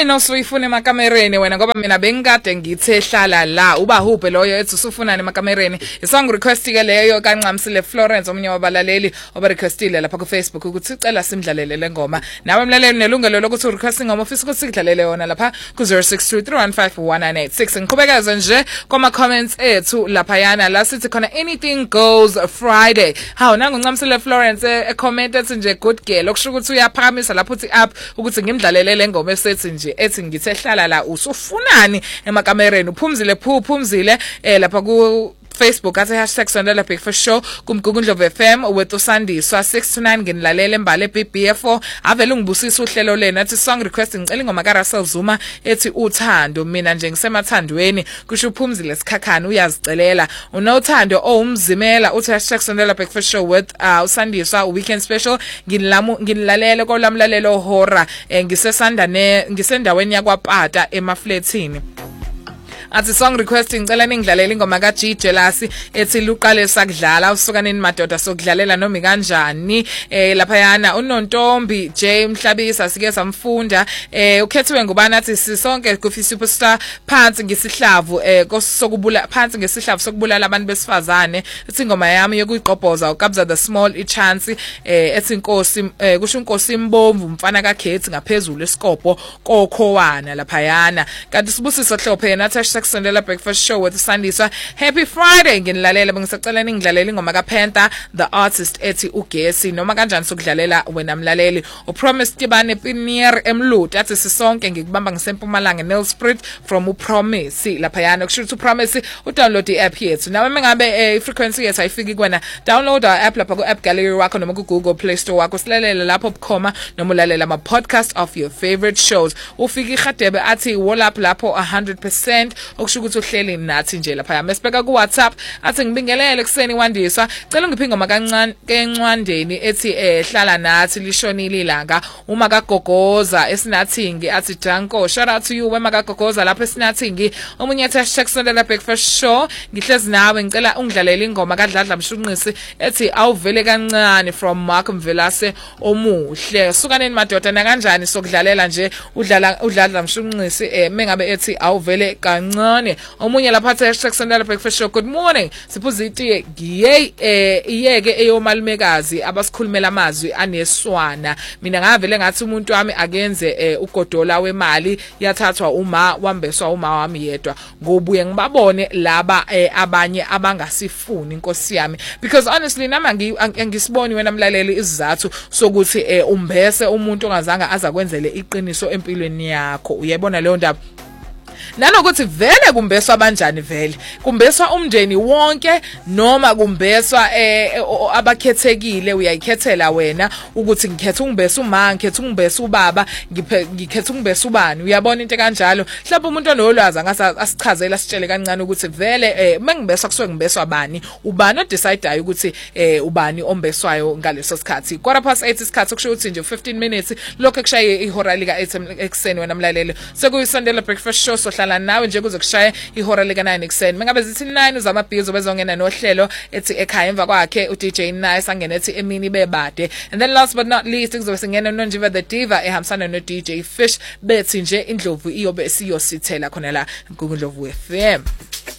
no suyifuna emakamereni wena ngoba mina bengikade ngithe hlala la uba huphe loyo ethi usufuna emakamereni isong request ke leyo kaNcamsile Florence omunye wabalaleli oba requestile lapha ku Facebook ukuthi ucela simdlalele le ngoma nawe mlaleli nelungelo lokuthi request ingoma ofisa ukuthi sidlalele yona lapha ku 0623151986 ngiqhubekeze nje koma comments ethu lapha yana la sithi khona anything goes Friday hawu nangu Ncamsile Florence e comment ethi nje good girl okusho ukuthi uyaphakamisa lapho uthi up ukuthi ngimdlalele le ngoma esethi nje ethi ngithe hlala la usufunani emakamereni uphumzile phumzile lapha ku Facebook athi #Sondela Breakfast Show kumgugundlovu FM with uSandiswa 6 to 9 nginilalele mbale BBF4 avele ngibusisa uhlelo lena athi song request ngicela ingoma kaRussell Zuma ethi uthando mina nje ngisemathandweni kusho uphumzile sikhakhana uyazicelela unothando umzimela uthi #Sondela Breakfast Show with uSandiswa weekend special nginilalele kolamlalelo hora ngisendaweni yakwaPata emafletini athi song request ngicela ningidlalele ingoma kaG Jealousy ethi luqale sakudlala usukaneni madoda sokudlalela noma kanjani lapha yana uNontombi J Mhlabisa sike samfunda ukhethiwe ngubani athi sisonke kufi superstar phansi ngesihlavu sokubula phansi ngesihlavu sokubulala abantu besifazane ethi ingoma yami yokuyiqobhoza ukabza the small ichance ethi inkosi kusho inkosi imbomvu umfana kaKhethi ngaphezulu esikopho kokhowana lapha yana kanti sibusiso Hlophe yena athi Sondela Breakfast Show with Sandiswa happy Friday nginilalela bengisacela ningidlalele ingoma kaPenta the artist ethi ugesi noma kanjani sokudlalela wena mlaleli uPromise Tibane Pinier Emlut athi sisonke ngikubamba ngisempumalanga Nelsprit from uPromise lapha yana kusho ukuthi uPromise udownload i-app yethu nawe mengabe frequency yethu ayifiki kwena download our app lapha ku app gallery wakho noma ku Google Play Store wakho silalela lapho bukhoma noma ulalela ama podcast of your favorite shows ufika iHadebe athi wallap lapho 100% okusho ukuthi uhleli nathi nje lapha yami esibeka ku WhatsApp athi ngibingelele kuseni Wandiswa cela ngiphi ingoma kancane kencwandeni ethi hlala nathi lishonile ilanga uma kaGogoza esinathingi athi Janko shout out to you wema kaGogoza lapha esinathingi omunye ethi #Sondela Breakfast Show ngihlezi nawe ngicela ungidlalele ingoma kaDladla Mshunqisi ethi awuvele kancane from Mark Mvelase omuhle sukaneni madoda na kanjani sokudlalela nje uDladla Mshunqisi mengabe ethi awuvele kancane omunye lapha #Sondela Breakfast Show good morning siphuza itiye iyeke eyomalumekazi abasikhulumela amazwi aneswana mina ngavele ngathi umuntu wami akenze ugodola wemali yathathwa uma wambeswa uma wami yedwa ngobuye ngibabone laba abanye abangasifuni inkosi yami because honestly nama ngisiboni wena mlaleli isizathu sokuthi umbese umuntu ongazange azakwenzele iqiniso empilweni yakho uyayibona leyo ndaba nanokuthi vele kumbeswa banjani vele kumbeswa umndeni wonke noma kumbeswa abakhethekile uyayikhethela wena ukuthi ngikhetha ungibesa uma ngikhetha ungibesa ubaba ngikhetha ungibesa ubani uyabona into kanjalo mhlawumbe umuntu onolwazi angasa asichazela sitshele kancane ukuthi vele mengibeswa kusuke ngibeswa bani ubani odecideayo ukuthi ubani ombeswayo ngaleso sikhathi 8:15 isikhathi okusho ukuthi nje 15 minutes lokho kushaye ihora lika 8 ekseni wena mlaleli sekuyisondela breakfast show hlala nawe nje kuzokushaya ihora lika 9 ekseni mengabe zithi 9 uzamabhizo bezongena nohlelo ethi ekhaya emva kwakhe uDJ Nice angena ethi emini bebade and then last but not least kuzobe singena noNjiva the Diva ehambisana noDJ Fish bethi nje indlovu iyobe siyosithela khona la kuNdlovu FM.